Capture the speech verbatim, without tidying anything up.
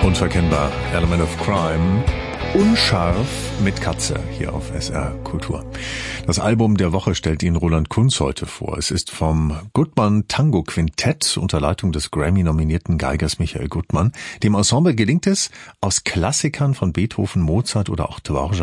Unverkennbar, Element of Crime, unscharf mit Katze hier auf S R Kultur. Das Album der Woche stellt Ihnen Roland Kunz heute vor. Es ist vom Gutmann Tango Quintett unter Leitung des Grammy-nominierten Geigers Michael Gutmann. Dem Ensemble gelingt es, aus Klassikern von Beethoven, Mozart oder auch Dvorak